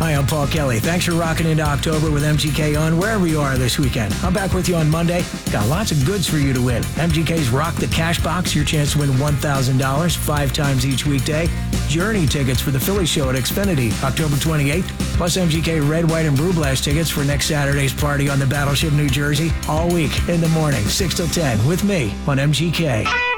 Hi, I'm Paul Kelly. Thanks for rocking into October with MGK on wherever you are this weekend. I'm back with you on Monday. Got lots of goods for you to win. MGK's Rock the Cash Box, your chance to win $1,000 5 times each weekday. Journey tickets for the Philly show at Xfinity, October 28th. Plus MGK Red, White, and Blue Blast tickets for next Saturday's party on the Battleship, New Jersey. All week in the morning, 6 till 10 with me on MGK.